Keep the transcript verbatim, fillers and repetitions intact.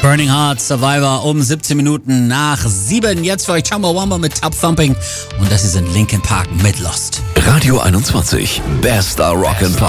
Burning Heart, Survivor um siebzehn Minuten nach sieben. Jetzt für euch Chumbawamba mit Tub Thumping und das ist in Linkin Park mit Lost. Radio einundzwanzig, bester Rock'n'Pop.